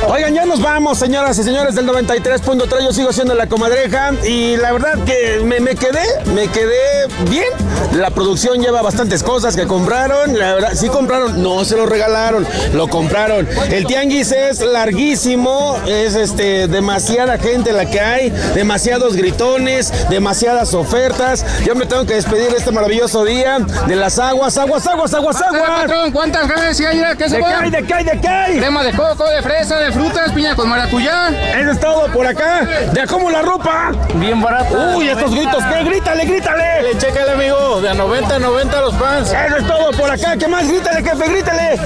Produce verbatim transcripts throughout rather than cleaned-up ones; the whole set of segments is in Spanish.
Oigan, ya nos vamos, señoras y señores del noventa y tres punto tres. Yo sigo siendo La Comadreja y la verdad que me, me quedé, me quedé bien. La producción lleva bastantes cosas que compraron. La verdad, sí compraron, no se lo regalaron, lo compraron. El tianguis es larguísimo, es este demasiada gente la que hay, demasiados gritones, demasiadas ofertas. Yo me tengo que despedir de este maravilloso día de las aguas, aguas, aguas, aguas, aguas. Patrón, ¿cuántas ganas hay? ¿Qué se ¿De qué hay, de qué hay, de qué hay? Crema de coco, de fresa, de frutas, piña con maracuyá. Eso es todo por acá. ¿De a cómo la ropa? Bien barata. Uy, estos gritos, ¿qué? Grítale, grítale. Le chécale, amigo, de a noventa, noventa los pants. Eso es todo por acá. ¿Qué más? Grítale, jefe, grítale.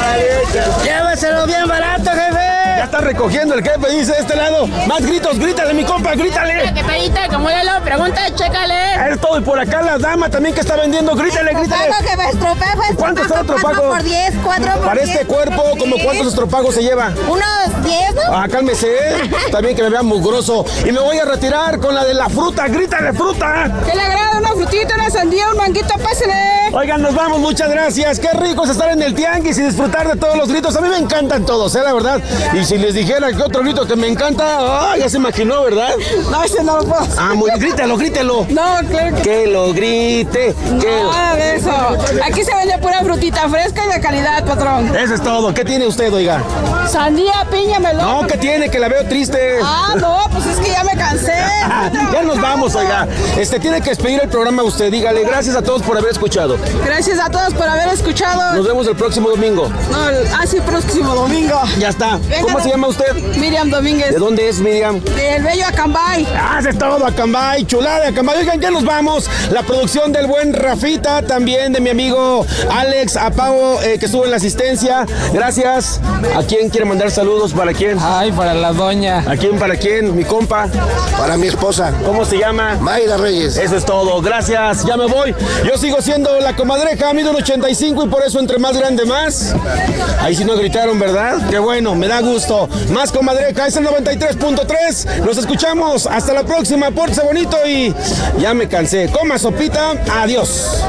Lléveselo bien barato, jefe. Ya está recogiendo el jefe, dice de este lado. Más gritos, grítale, mi compa, grítale. ¿Qué pediste? ¿Cómo ya lo pregunta? Chécale. Eso es todo y por acá la dama también que está vendiendo. Grítale, grítale. ¿Cuánto está el estropajo? cuatro por diez, cuatro por Para diez. este cuerpo, ¿como cuántos estropagos se lleva? Unos diez, ¿no? Ah, cálmese, también que me vea mugroso. Y me voy a retirar con la de la fruta, grítale, fruta. ¿Qué le agrada? Una frutita, una sandía, un manguito, pásele. Oigan, nos vamos, muchas gracias. Qué rico es estar en el tianguis y disfrutar de todos los gritos. A mí me encantan todos, ¿eh? La verdad. Y si les dijera que otro grito que me encanta, ah, ya se imaginó, ¿verdad? No, ese no lo puedo. Ah, muy, grítalo, grítelo. No, claro que Que lo grite. Que... nada de eso. Aquí se vende pura frutita fresca y de calidad, patrón. Eso es todo. ¿Qué tiene usted, oiga? Sandía, piña, melón. No, ¿qué tiene? Que la veo triste. Ah, no, pues es que ya me cansé. Ya nos vamos, oiga. Este tiene que despedir el programa usted. Dígale gracias a todos por haber escuchado. Gracias a todos por haber escuchado. Nos vemos el próximo domingo. No, el- ah, sí, próximo domingo. Ya está. Venga, ¿Cómo se llama usted? Miriam Domínguez. ¿De dónde es, Miriam? Del bello Acambay. Haces todo, Acambay, chulada de Acambay. Oigan, ya nos vamos. La producción del buen Rafita, también de mi amigo Alex Apao, eh, que estuvo en la asistencia. Gracias. ¿A quién quiere mandar saludos? ¿Para quién? Ay, para la doña. ¿A quién? ¿Para quién? Mi compa. Para mi esposa, ¿Cómo se llama? Mayra Reyes. Eso es todo, gracias, ya me voy. Yo sigo siendo La Comadreja, mido un ochenta y cinco y por eso entre más grande más. Ahí sí no gritaron, ¿verdad? Qué bueno, me da gusto. Más Comadreja, es el noventa y tres punto tres. Nos escuchamos, hasta la próxima, pórtese bonito y ya me cansé. Coma sopita, adiós.